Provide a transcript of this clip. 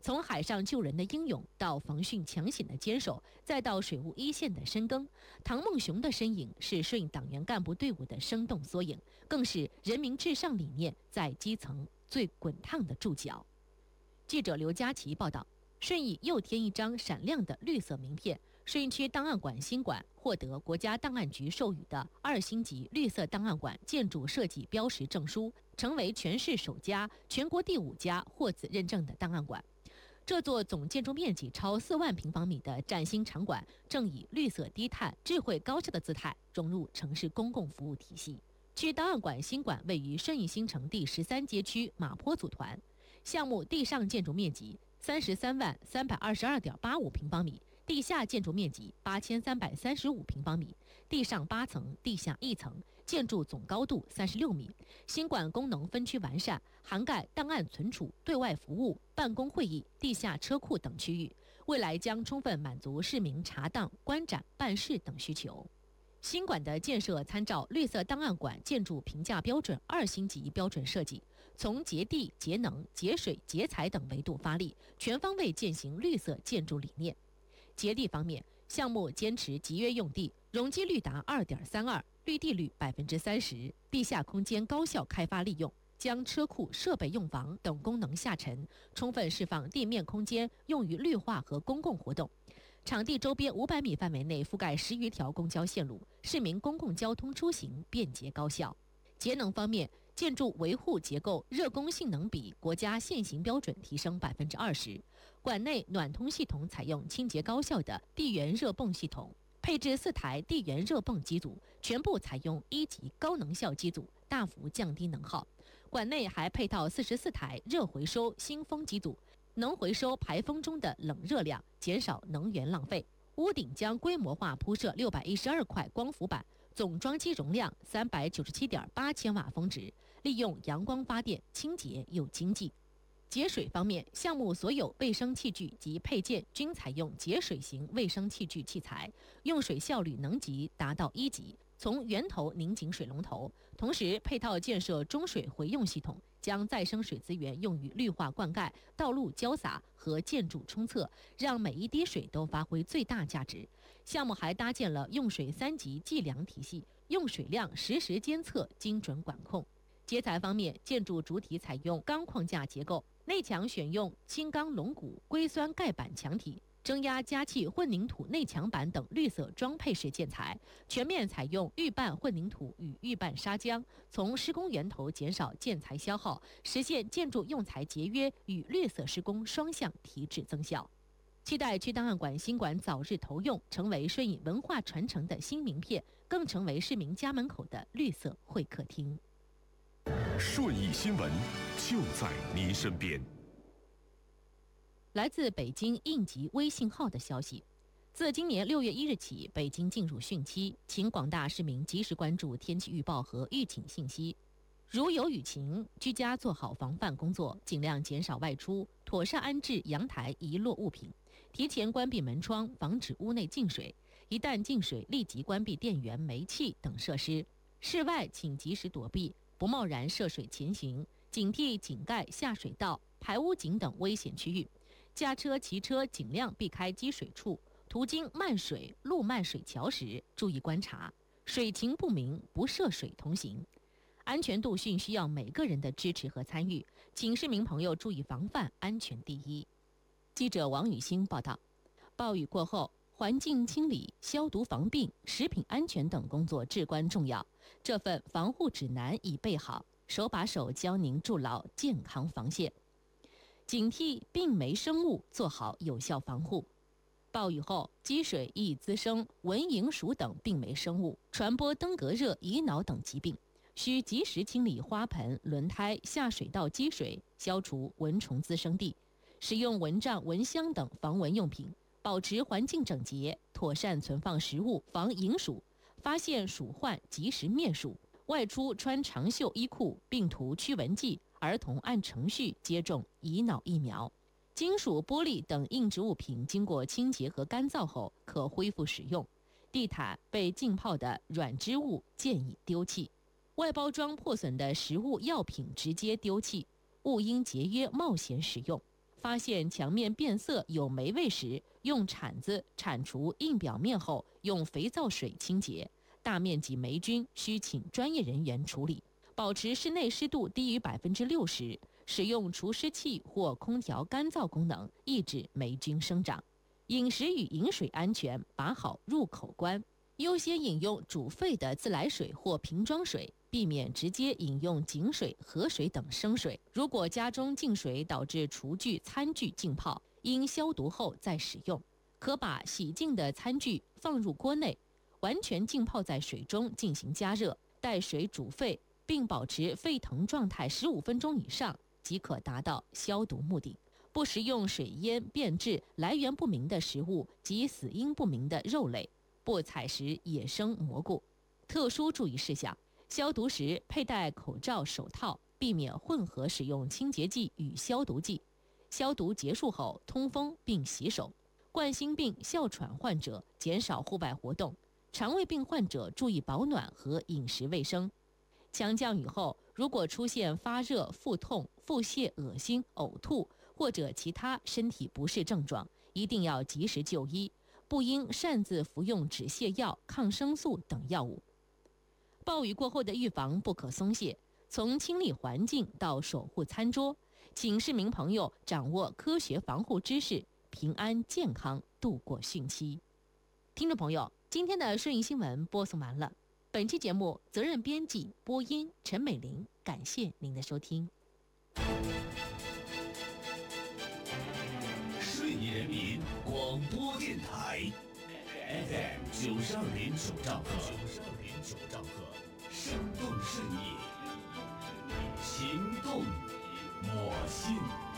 从海上救人的英勇，到防汛抢险的坚守，再到水务一线的深耕，唐孟雄的身影是顺义党员干部队伍的生动缩影，更是人民至上理念在基层最滚烫的注脚。记者刘佳琪报道，顺义又添一张闪亮的绿色名片。顺义区档案馆新馆获得国家档案局授予的2星级绿色档案馆建筑设计标识证书，成为全市首家、全国第5家获此认证的档案馆。这座总建筑面积超4万平方米的崭新场馆，正以绿色低碳、智慧高效的姿态融入城市公共服务体系。区档案馆新馆位于顺义新城第13街区马坡组团，项目地上建筑面积33.322.85平方米，地下建筑面积8335平方米，地上8层，地下1层，建筑总高度36米。新馆功能分区完善，涵盖档案存储、对外服务、办公会议、地下车库等区域，未来将充分满足市民查档、观展、办事等需求。新馆的建设参照绿色档案馆建筑评价标准2星级标准设计，从节地、节能、节水、节财等维度发力，全方位践行绿色建筑理念。节地方面，项目坚持集约用地，容积率达2.32%，绿地率30%，地下空间高效开发利用，将车库、设备用房等功能下沉，充分释放地面空间用于绿化和公共活动。场地周边500米范围内覆盖10余条公交线路，市民公共交通出行便捷高效。节能方面，建筑维护结构热功性能比国家现行标准提升20%，馆内暖通系统采用清洁高效的地源热泵系统，配置4台地源热泵机组，全部采用1级高能效机组，大幅降低能耗。馆内还配套44台热回收新风机组，能回收排风中的冷热量，减少能源浪费。屋顶将规模化铺设612块光伏板，总装机容量397.8千瓦峰值，利用阳光发电，清洁又经济。节水方面，项目所有卫生器具及配件均采用节水型卫生器具器材，用水效率能级达到1级，从源头拧紧水龙头，同时配套建设中水回用系统，将再生水资源用于绿化灌溉、道路浇洒和建筑冲厕，让每一滴水都发挥最大价值。项目还搭建了用水3级计量体系，用水量实时监测，精准管控。接材方面，建筑主体采用钢框架结构，内墙选用轻钢龙骨硅酸盖板墙体，蒸压加气混凝土内墙板等绿色装配式建材，全面采用预拌混凝土与预拌砂浆，从施工源头减少建材消耗，实现建筑用材节约与绿色施工双向提质增效。期待区档案馆新馆早日投用，成为顺义文化传承的新名片，更成为市民家门口的绿色会客厅。 顺义新闻就在您身边。 来自北京应急微信号的消息，自今年6月1日起，北京进入汛期，请广大市民及时关注天气预报和预警信息。如有雨情，居家做好防范工作，尽量减少外出，妥善安置阳台遗落物品，提前关闭门窗，防止屋内进水。一旦进水，立即关闭电源、煤气等设施。室外请及时躲避，不贸然涉水前行，警惕井盖、下水道、排污井等危险区域。驾车、骑车尽量避开积水处，途经漫水、路漫水桥时，注意观察，水情不明不涉水同行。安全度汛需要每个人的支持和参与，请市民朋友注意防范，安全第一。记者王雨欣报道，暴雨过后，环境清理、消毒防病、食品安全等工作至关重要。这份防护指南已备好，手把手教您筑牢健康防线，警惕病媒生物，做好有效防护。暴雨后，积水易滋生蚊蝇鼠等病媒生物，传播登革热、乙脑等疾病，需及时清理花盆、轮胎、下水道积水，消除蚊虫滋生地，使用蚊帐、蚊香等防蚊用品，保持环境整洁，妥善存放食物，防蝇鼠，发现鼠患及时灭鼠。外出穿长袖衣裤，并涂驱蚊剂。儿童按程序接种乙脑疫苗。金属、玻璃等硬质物品经过清洁和干燥后可恢复使用。地毯被浸泡的软织物建议丢弃。外包装破损的食物、药品直接丢弃，勿因节约冒险使用。 发现墙面变色有霉味时，用铲子铲除硬表面后，用肥皂水清洁。大面积霉菌需请专业人员处理。保持室内湿度低于60%，使用除湿器或空调干燥功能，抑制霉菌生长。饮食与饮水安全把好入口关，优先饮用煮沸的自来水或瓶装水，避免直接饮用井水、河水等生水。如果家中进水导致厨具、餐具浸泡，应消毒后再使用。可把洗净的餐具放入锅内，完全浸泡在水中进行加热，待水煮沸，并保持沸腾状态15分钟以上，即可达到消毒目的。不食用水淹、变质、来源不明的食物及死因不明的肉类，不采食野生蘑菇。特殊注意事项：消毒时佩戴口罩、手套，避免混合使用清洁剂与消毒剂。消毒结束后通风并洗手。冠心病、哮喘患者减少户外活动，肠胃病患者注意保暖和饮食卫生。强降雨后，如果出现发热、腹痛、腹泻、恶心、呕吐或者其他身体不适症状，一定要及时就医，不应擅自服用止泻药、抗生素等药物。暴雨过后的预防不可松懈，从清理环境到守护餐桌，请市民朋友掌握科学防护知识，平安健康度过汛期。听众朋友，今天的顺义新闻播送完了。本期节目责任编辑播音陈美玲，感谢您的收听。 顺义人民广播电台 FM 92.9兆赫，生动顺义，情动我心。